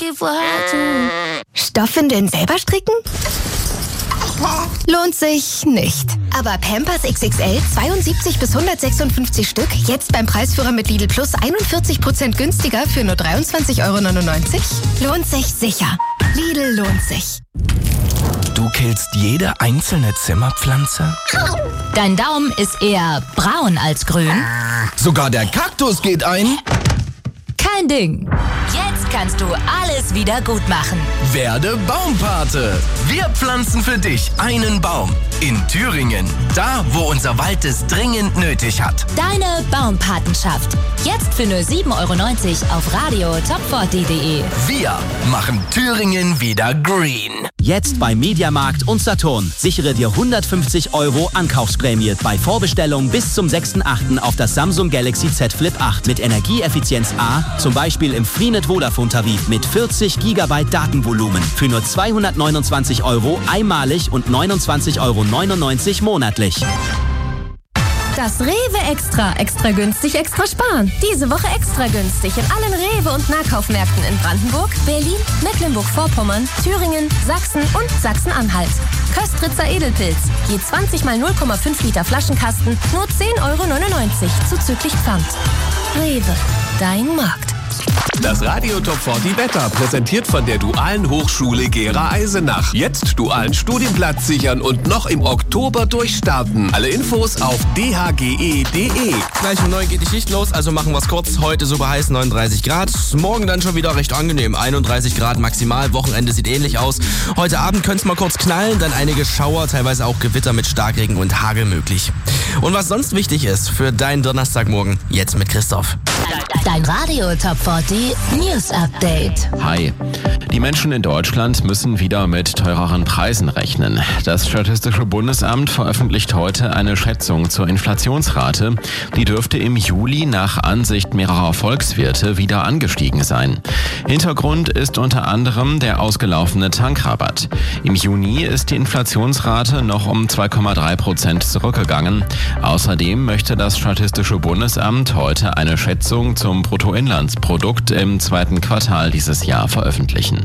Stoffwindeln selber stricken? Lohnt sich nicht. Aber Pampers XXL 72 bis 156 Stück, jetzt beim Preisführer mit Lidl Plus 41% günstiger für nur 23,99 €? Lohnt sich sicher. Lidl lohnt sich. Du killst jede einzelne Zimmerpflanze? Dein Daumen ist eher braun als grün. Sogar der Kaktus geht ein? Kein Ding. Jetzt kannst du alles wieder gut machen. Werde Baumpate. Wir pflanzen für dich einen Baum. In Thüringen. Da, wo unser Wald es dringend nötig hat. Deine Baumpatenschaft. Jetzt für nur 7,90 € auf radiotop40.de. Wir machen Thüringen wieder green. Jetzt bei Mediamarkt und Saturn. Sichere dir 150 € Ankaufsprämie bei Vorbestellung bis zum 6.8. auf das Samsung Galaxy Z Flip 8 mit Energieeffizienz A, zum Beispiel im Freenet Vodafone Tarif mit 40 GB Datenvolumen für nur 229 € einmalig und 29,99 € monatlich. Das Rewe Extra. Extra günstig, extra sparen. Diese Woche extra günstig in allen Rewe- und Nahkaufmärkten in Brandenburg, Berlin, Mecklenburg-Vorpommern, Thüringen, Sachsen und Sachsen-Anhalt. Köstritzer Edelpilz. Je 20 mal 0,5 Liter Flaschenkasten, nur 10,99 € zuzüglich Pfand. Rewe. Dein Markt. Das Radio Top 40 Wetter, präsentiert von der Dualen Hochschule Gera Eisenach. Jetzt dualen Studienplatz sichern und noch im Oktober durchstarten. Alle Infos auf dhge.de. Gleich um 9 geht die Schicht los, also machen wir's kurz. Heute super heiß, 39 Grad. Morgen dann schon wieder recht angenehm, 31 Grad maximal. Wochenende sieht ähnlich aus. Heute Abend könnte es mal kurz knallen, dann einige Schauer, teilweise auch Gewitter mit Starkregen und Hagel möglich. Und was sonst wichtig ist für deinen Donnerstagmorgen, jetzt mit Christoph. Dein Radio Top 40 News Update. Hi. Die Menschen in Deutschland müssen wieder mit teureren Preisen rechnen. Das Statistische Bundesamt veröffentlicht heute eine Schätzung zur Inflationsrate. Die dürfte im Juli nach Ansicht mehrerer Volkswirte wieder angestiegen sein. Hintergrund ist unter anderem der ausgelaufene Tankrabatt. Im Juni ist die Inflationsrate noch um 2,3% zurückgegangen. Außerdem möchte das Statistische Bundesamt heute eine Schätzung zum Bruttoinlandsprodukt im zweiten Quartal dieses Jahr veröffentlichen.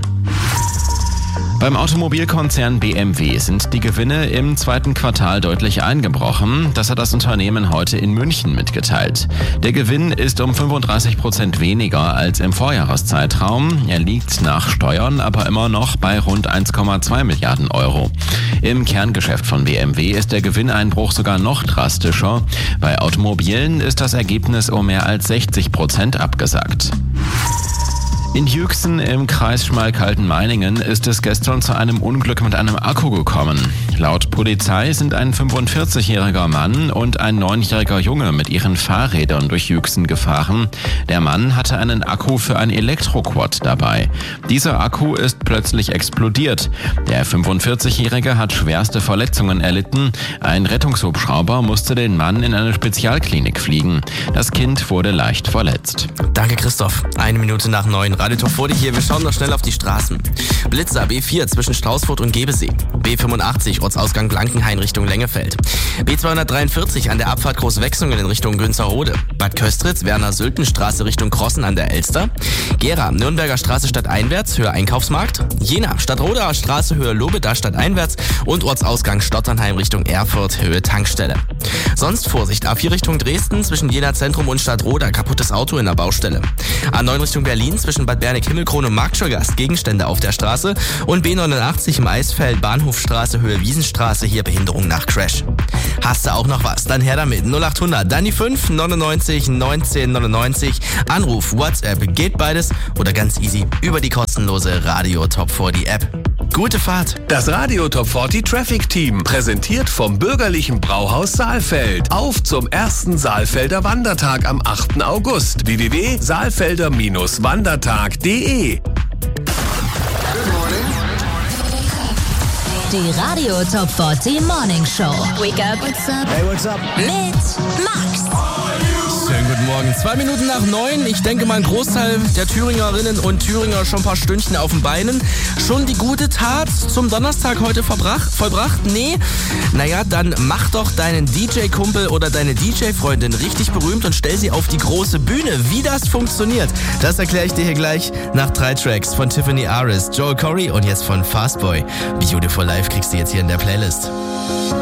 Beim Automobilkonzern BMW sind die Gewinne im zweiten Quartal deutlich eingebrochen. Das hat das Unternehmen heute in München mitgeteilt. Der Gewinn ist um 35% weniger als im Vorjahreszeitraum. Er liegt nach Steuern aber immer noch bei rund 1,2 Milliarden €. Im Kerngeschäft von BMW ist der Gewinneinbruch sogar noch drastischer. Bei Automobilen ist das Ergebnis um mehr als 60% abgesackt. In Jüchsen im Kreis Schmalkalden-Meiningen ist es gestern zu einem Unglück mit einem Akku gekommen. Laut Polizei sind ein 45-jähriger Mann und ein 9-jähriger Junge mit ihren Fahrrädern durch Jüchsen gefahren. Der Mann hatte einen Akku für ein Elektroquad dabei. Dieser Akku ist plötzlich explodiert. Der 45-jährige hat schwerste Verletzungen erlitten. Ein Rettungshubschrauber musste den Mann in eine Spezialklinik fliegen. Das Kind wurde leicht verletzt. Danke Christoph. 1 Minute nach 9. Radio Top 40 hier. Wir schauen noch schnell auf die Straßen. Blitzer B4 zwischen Straußfurt und Gebesee. B85 Ortsausgang Blankenhain Richtung Längefeld. B243 an der Abfahrt Großwechsungen in Richtung Günzerrode. Bad Köstritz, Werner-Sülten-Straße Richtung Krossen an der Elster. Gera, Nürnberger Straße stadteinwärts, Höhe Einkaufsmarkt. Jena, Stadtrodaer Straße, Höhe Lobeda stadteinwärts und Ortsausgang Stotternheim Richtung Erfurt, Höhe Tankstelle. Sonst Vorsicht, A4 Richtung Dresden zwischen Jena Zentrum und Stadtroda, kaputtes Auto in der Baustelle. A9 Richtung Berlin zwischen Bad Berneck-Himmelkron und Marktschulgast, Gegenstände auf der Straße. Und B89 im Eisfeld, Bahnhofstraße, Höhe Wiesenstraße, hier Behinderung nach Crash. Hast du auch noch was? Dann her damit. 0800, dann die 5 99 19 99. Anruf, WhatsApp, geht beides oder ganz easy über die kostenlose Radio Top 40 App. Gute Fahrt. Das Radio Top 40 Traffic Team, präsentiert vom bürgerlichen Brauhaus Saalfeld. Auf zum ersten Saalfelder Wandertag am 8. August. www.saalfelder-wandertag.de. Die Radio Top 40 Morning Show. Wake up. What's up? Hey, what's up? Mit Max. Schönen guten Morgen. 2 Minuten nach 9. Ich denke mal, ein Großteil der Thüringerinnen und Thüringer schon ein paar Stündchen auf den Beinen. Schon die gute Tat zum Donnerstag heute vollbracht? Nee? Naja, dann mach doch deinen DJ-Kumpel oder deine DJ-Freundin richtig berühmt und stell sie auf die große Bühne. Wie das funktioniert, das erkläre ich dir hier gleich nach 3 Tracks von Tiffany Aris, Joel Corey und jetzt von Fastboy. Beautiful Life kriegst du jetzt hier in der Playlist.